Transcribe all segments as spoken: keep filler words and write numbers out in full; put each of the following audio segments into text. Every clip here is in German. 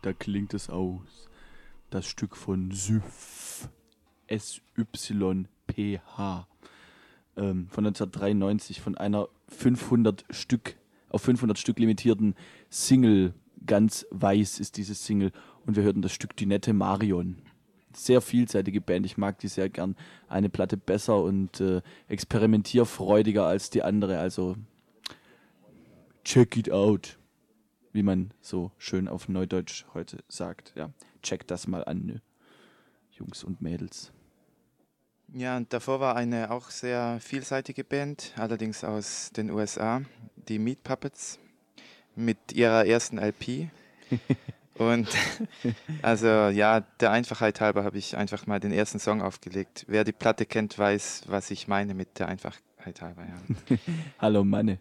da klingt es aus. Das Stück von Syph. S Y P H. Ähm, von neunzehnhundertdreiundneunzig, von einer fünfhundert Stück, auf fünfhundert Stück limitierten Single. Ganz weiß ist diese Single. Und wir hörten das Stück Die nette Marion. Sehr vielseitige Band, ich mag die sehr gern. Eine Platte besser und äh, experimentierfreudiger als die andere. Also check it out, wie man so schön auf Neudeutsch heute sagt. Ja, check das mal an, ne? Jungs und Mädels. Ja, und davor war eine auch sehr vielseitige Band, allerdings aus den U S A, die Meat Puppets, mit ihrer ersten L P. Und also ja, der Einfachheit halber habe ich einfach mal den ersten Song aufgelegt. Wer die Platte kennt, weiß, was ich meine mit der Einfachheit halber. Ja. Hallo Manne.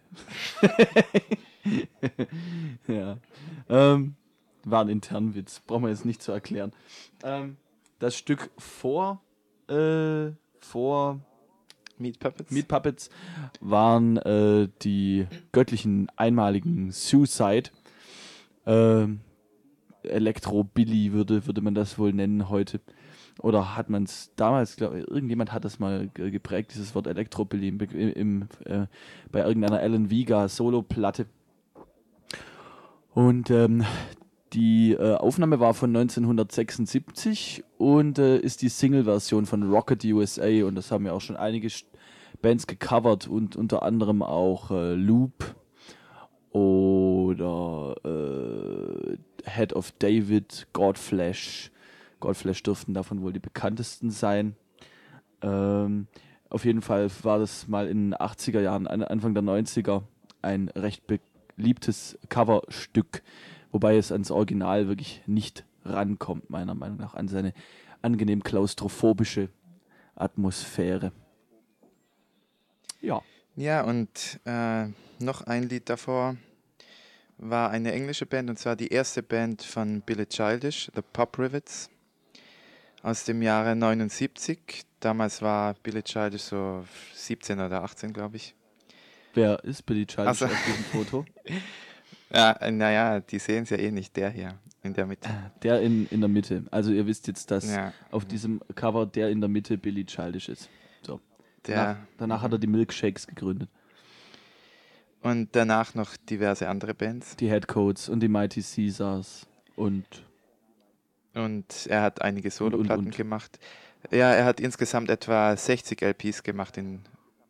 Ja. Ähm, war ein internen Witz, brauchen wir jetzt nicht zu erklären. Ähm, das Stück vor, äh, vor Meat Puppets? Meat Puppets waren äh, die göttlichen einmaligen Suicide. Ähm, Elektro-Billy würde, würde man das wohl nennen heute. Oder hat man es damals, glaube ich, irgendjemand hat das mal ge- geprägt, dieses Wort Elektro-Billy im, im, im, äh, bei irgendeiner Alan Vega Solo-Platte. Und ähm, die äh, Aufnahme war von neunzehnhundertsechsundsiebzig und äh, ist die Single-Version von Rocket U S A. Und das haben ja auch schon einige St- Bands gecovert und unter anderem auch äh, Loop oder äh, Head of David, Godflesh. Godflesh dürften davon wohl die bekanntesten sein. Ähm, auf jeden Fall war das mal in den achtziger Jahren, an- Anfang der neunziger ein recht beliebtes Coverstück, wobei es ans Original wirklich nicht rankommt, meiner Meinung nach, an seine angenehm klaustrophobische Atmosphäre. Ja. Ja, und äh, noch ein Lied davor war eine englische Band, und zwar die erste Band von Billy Childish, The Pop Rivets, aus dem Jahre neunundsiebzig. Damals war Billy Childish so siebzehn oder achtzehn, glaube ich. Wer ist Billy Childish Also- auf diesem Foto? Ja, äh, naja, die sehen es ja eh nicht, der hier in der Mitte. Der in, in der Mitte. Also ihr wisst jetzt, dass Ja, auf diesem Cover der in der Mitte Billy Childish ist. So. Danach, der, danach hat er die Milkshakes gegründet. und danach noch diverse andere Bands. Die Headcoats und die Mighty Caesars und Und er hat einige und, Soloplatten und. gemacht. Ja, er hat insgesamt etwa sechzig L Ps gemacht in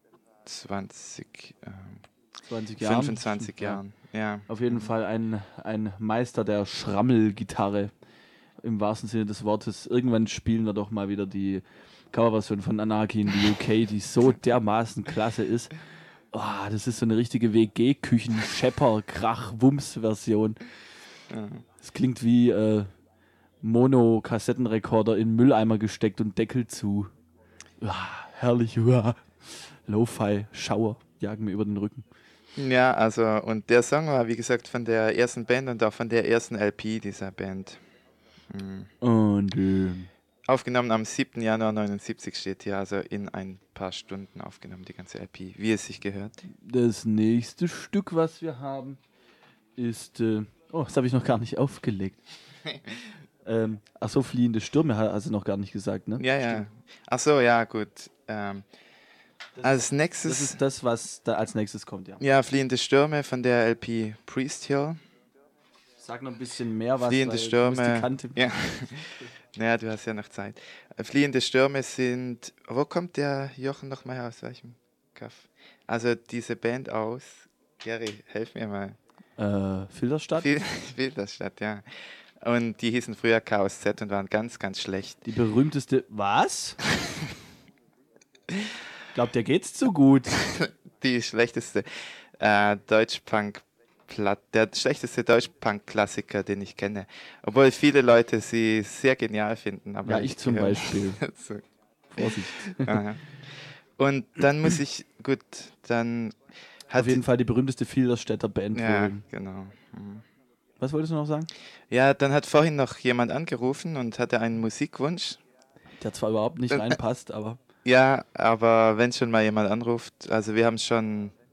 zwanzig, ähm, zwanzig Jahren. fünfundzwanzig Ja. Jahren. Ja. Auf jeden Mhm. Fall ein, ein Meister der Schrammelgitarre im wahrsten Sinne des Wortes. Irgendwann spielen wir doch mal wieder die Coverversion von Anarchy in the U K, die so dermaßen klasse ist. Oh, das ist so eine richtige W G-Küchen-Schepper-Krach-Wumms-Version. Ja. Es klingt wie äh, Mono-Kassettenrekorder in Mülleimer gesteckt und Deckel zu. Ah, herrlich. Uah. Lo-Fi-Schauer jagen mir über den Rücken. Ja, also, und der Song war, wie gesagt, von der ersten Band und auch von der ersten L P dieser Band. Mhm. Und ähm, Aufgenommen am siebten Januar neunundsiebzig steht hier, also in ein paar Stunden aufgenommen, die ganze L P, wie es sich gehört. das nächste Stück, was wir haben, ist. Äh, oh, das habe ich noch gar nicht aufgelegt. ähm, ach so, Fliehende Stürme ha- hast du noch gar nicht gesagt, ne? Ja, ja. Ach so, ja, gut. Ähm, als nächstes, Das ist das, was da als nächstes kommt, ja. ja, Fliehende Stürme von der L P Priest Hill. Sag noch ein bisschen mehr was, Fliehende weil du Stürme. musst die Kante. Ja. Naja, du hast ja noch Zeit. Äh, Fliehende Stürme sind. Wo kommt der Jochen nochmal aus? Welchem Kaff? Also diese Band aus. Gary, helf mir mal. Äh, Filderstadt? Viel, Filderstadt, ja. Und die hießen früher K O Z und waren ganz, ganz schlecht. Die berühmteste. Was? Ich glaube, der geht's zu gut. Die schlechteste äh, Deutschpunk. Der schlechteste Deutschpunk-Klassiker, den ich kenne. Obwohl viele Leute sie sehr genial finden. Aber Ja, ich zum gehöre Beispiel. dazu. Vorsicht. Aha. Und dann muss ich, gut, dann hat Auf jeden Fall die berühmteste Filderstädter Band. ja, wohl. genau. Mhm. Was wolltest du noch sagen? Ja, dann hat vorhin noch jemand angerufen und hatte einen Musikwunsch. Der zwar überhaupt nicht reinpasst, aber Ja, aber wenn schon mal jemand anruft, also wir haben schon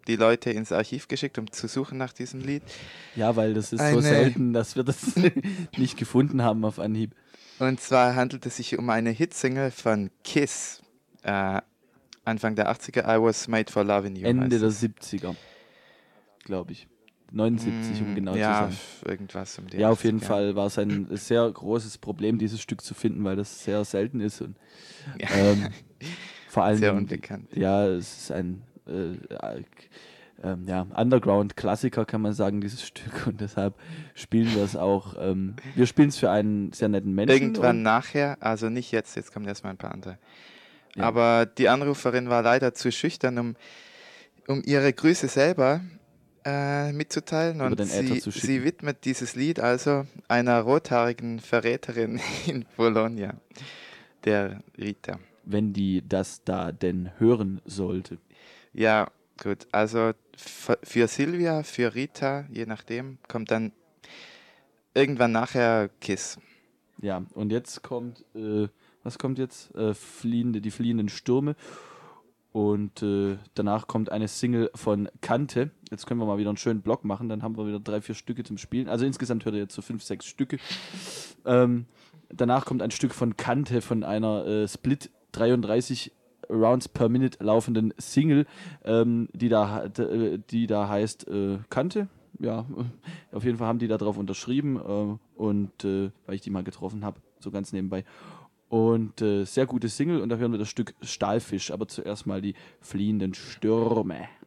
die Leute ins Archiv geschickt, um zu suchen nach diesem Lied. Ja, weil das ist Eine- so selten, dass wir das nicht gefunden haben auf Anhieb. Und zwar handelt es sich um eine Hitsingle von Kiss. Äh, Anfang der achtziger, I Was Made for Loving You. Ende heißt der es. siebziger, glaube ich. neunundsiebzig, um genau ja, zu sein. f- irgendwas um die Ja, auf jeden achtzig, Fall war es ein sehr großes Problem, dieses Stück zu finden, weil das sehr selten ist und Ja. ähm, vor allem Sehr unbekannt. Ja, es ist ein äh, äh, ähm, ja, Underground-Klassiker, kann man sagen, dieses Stück, und deshalb spielen wir es auch. Ähm, wir spielen es für einen sehr netten Menschen. Irgendwann und, nachher, also nicht jetzt, jetzt kommen erstmal ein paar andere. Ja. Aber die Anruferin war leider zu schüchtern, um, um ihre Grüße selber äh, mitzuteilen. Über Und den Äther sie, zu schicken. sie widmet dieses Lied also einer rothaarigen Verräterin in Bologna, der Rita. Wenn die das da denn hören sollte. Ja, gut. Also f- für Silvia, für Rita, je nachdem, kommt dann irgendwann nachher Kiss. Ja, und jetzt kommt, äh, was kommt jetzt? Äh, fliehende, die fliehenden Stürme. Und äh, danach kommt eine Single von Kante. Jetzt können wir mal wieder einen schönen Block machen, dann haben wir wieder drei, vier Stücke zum Spielen. Also insgesamt hört ihr jetzt so fünf, sechs Stücke. Ähm, danach kommt ein Stück von Kante, von einer äh, Split dreiunddreißig Rounds per Minute laufenden Single, ähm, die, da, d- die da heißt äh, Kante. Ja, auf jeden Fall haben die da drauf unterschrieben äh, und äh, weil ich die mal getroffen habe, so ganz nebenbei. Und äh, sehr gute Single und da hören wir das Stück Stahlfisch, aber zuerst mal die fliehenden Stürme.